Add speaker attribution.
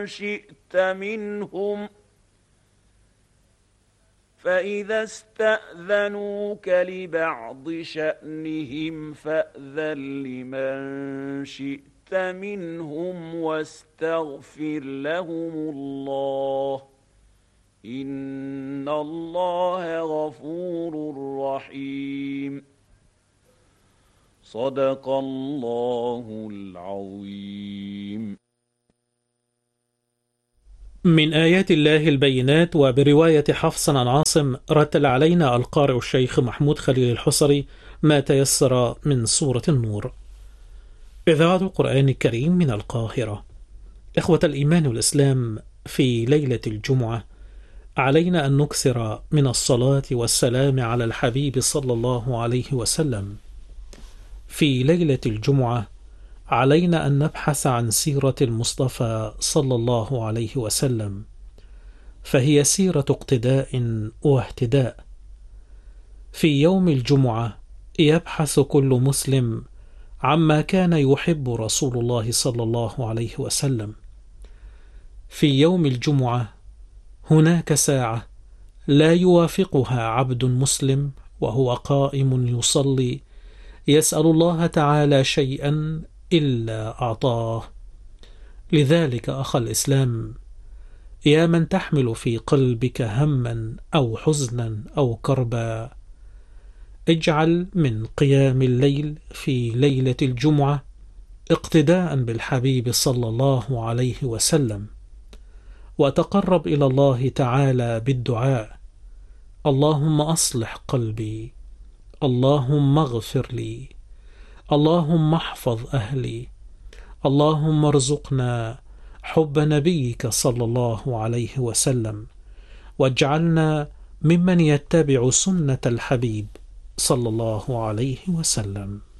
Speaker 1: شئت منهم فإذا استأذنوك لبعض شأنهم فأذن لمن شئت منهم واستغفر لهم الله إن الله غفور رحيم. صدق الله العظيم.
Speaker 2: من آيات الله البينات. وبرواية حفص عن عاصم رتل علينا القارئ الشيخ محمود خليل الحصري ما تيسر من سورة النور. إذاعة القرآن الكريم من القاهرة. إخوة الإيمان والإسلام، في ليلة الجمعة علينا أن نكثر من الصلاة والسلام على الحبيب صلى الله عليه وسلم. في ليلة الجمعة علينا أن نبحث عن سيرة المصطفى صلى الله عليه وسلم، فهي سيرة اقتداء واهتداء. في يوم الجمعة يبحث كل مسلم عما كان يحب رسول الله صلى الله عليه وسلم. في يوم الجمعة هناك ساعة لا يوافقها عبد مسلم وهو قائم يصلي يسأل الله تعالى شيئا إلا أعطاه. لذلك أخ الإسلام، يا من تحمل في قلبك هما أو حزنا أو كربا، اجعل من قيام الليل في ليلة الجمعة اقتداء بالحبيب صلى الله عليه وسلم، وتقرب إلى الله تعالى بالدعاء: اللهم أصلح قلبي، اللهم اغفر لي، اللهم احفظ أهلي، اللهم ارزقنا حب نبيك صلى الله عليه وسلم، واجعلنا ممن يتبع سنة الحبيب صلى الله عليه وسلم.